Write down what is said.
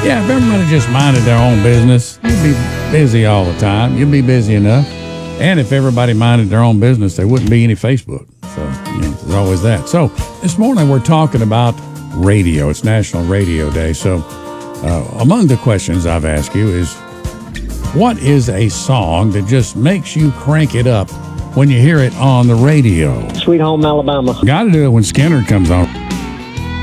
Yeah, if everybody just minded their own business, you'd be busy all the time. You'd be busy enough. And if everybody minded their own business, there wouldn't be any Facebook. So, there's always that. So, this morning we're talking about radio. It's National Radio Day. So, among the questions I've asked you is, what is a song that just makes you crank it up when you hear it on the radio? Sweet Home Alabama. Got to do it when Skinner comes on.